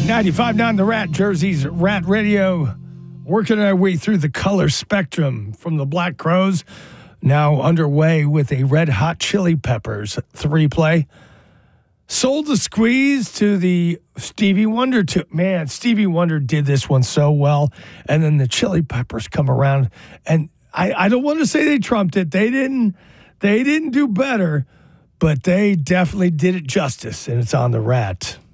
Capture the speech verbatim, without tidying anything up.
ninety-five point nine The Rat, Jersey's Rat Radio. Working our way through the color spectrum from the Black Crowes, now underway with a Red Hot Chili Peppers three play. Sold the Squeeze to the Stevie Wonder. To, man, Stevie Wonder did this one so well. And then the Chili Peppers come around. And I, I don't want to say they trumped it. They didn't, they didn't do better, but they definitely did it justice. And it's on the Rat.